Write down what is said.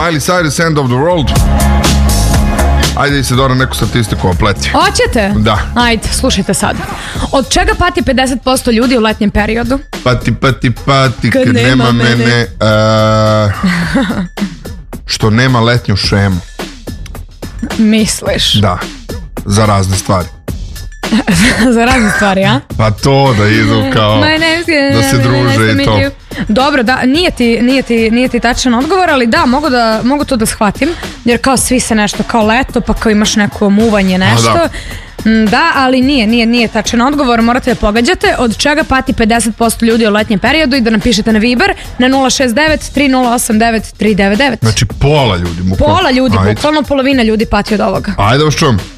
Miley Cyrus, End of the World. Ajde, Isidora, neku statistiku opleti. Hoćete? Da. Ajde, slušajte sad. Od čega pati 50% ljudi u letnjem periodu? Pati, kad nema mene. Što nema letnju šemu. Misliš? Da, za razne stvari. Za razne stvari, a? Pa to da idu kao da se druže i to. Dobro, da, nije ti tačan odgovor, ali da, mogu to da shvatim, jer kao svi se nešto, kao leto, pa kao imaš neko muvanje, nešto. Da, ali nije tačan odgovor, morate da pogađate. Od čega pati 50% ljudi u letnjem periodu i da napišete na Viber na 069 3089 399. Znači pola ljudi. Pola ljudi, bukvalno polovina ljudi pati od ovoga. Ajde, vas čujem.